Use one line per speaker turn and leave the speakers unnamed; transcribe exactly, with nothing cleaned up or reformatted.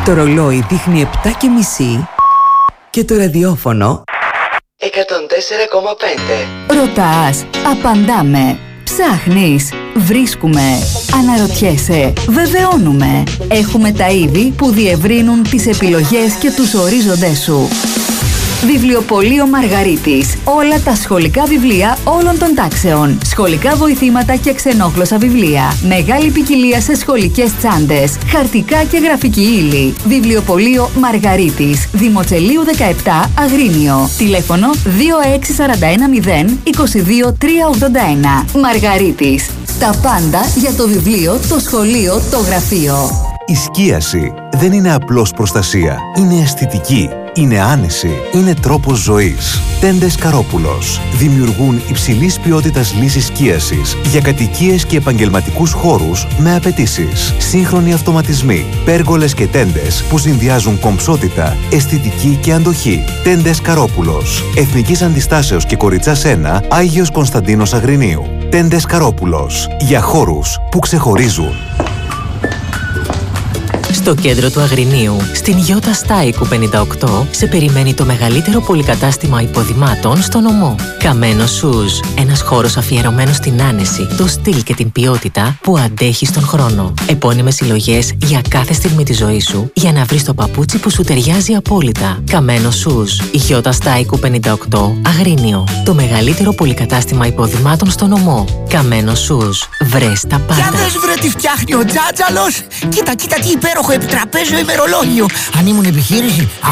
Το ρολόι δείχνει επτά και μισή και το ραδιόφωνο εκατόν τέσσερα κόμμα πέντε.
Ρωτάς, απαντάμε. Ψάχνεις, βρίσκουμε. Αναρωτιέσαι, βεβαιώνουμε. Έχουμε τα είδη που διευρύνουν τις επιλογές και τους ορίζοντές σου. Βιβλιοπωλείο Μαργαρίτης. Όλα τα σχολικά βιβλία όλων των τάξεων. Σχολικά βοηθήματα και ξενόγλωσσα βιβλία. Μεγάλη ποικιλία σε σχολικές τσάντες. Χαρτικά και γραφική ύλη. Βιβλιοπωλείο Μαργαρίτης. Δημοτσελείου δεκαεπτά, Αγρίνιο. Τηλέφωνο δύο έξι τέσσερα ένα μηδέν είκοσι δύο τριακόσια ογδόντα ένα. Μαργαρίτης. Τα πάντα για το βιβλίο, το σχολείο, το γραφείο.
Η σκίαση δεν είναι απλώς προστασία. Είναι αισθητική. Είναι άνεση, είναι τρόπος ζωής. Τέντες Καρόπουλος δημιουργούν υψηλής ποιότητας λύσεις σκίασης για κατοικίες και επαγγελματικούς χώρους με απαιτήσεις. Σύγχρονοι αυτοματισμοί, πέργολες και τέντες που συνδυάζουν κομψότητα, αισθητική και αντοχή. Τέντες Καρόπουλος. Εθνικής Αντιστάσεως και Κοριτσάς ένα, Άγιος Κωνσταντίνος Αγρινίου. Τέντες Καρόπουλος. Για χώρους που ξεχωρίζουν.
Στο κέντρο του Αγρινίου, στην Γιώτα Στάικου πενήντα οκτώ, σε περιμένει το μεγαλύτερο πολυκατάστημα υποδημάτων στο νομό. Καμένο Σουζ, ένας χώρος αφιερωμένος στην άνεση, το στυλ και την ποιότητα που αντέχει στον χρόνο. Επώνυμες συλλογές για κάθε στιγμή της ζωής σου, για να βρεις το παπούτσι που σου ταιριάζει απόλυτα. Καμένο Σουζ, Γιώτα Στάικου πενήντα οκτώ, Αγρίνιο. Το μεγαλύτερο πολυκατάστημα υποδημάτων στο νομό. Καμένο Σουζ, βρες τα πάντα.
Για δες βρε τι φτιάχνει ο Τζάτζαλος. Κοίτα, κοίτα τι υπέροχο επιτραπέζιο ημερολόγιο. Αν ήμουν επιχείρηση,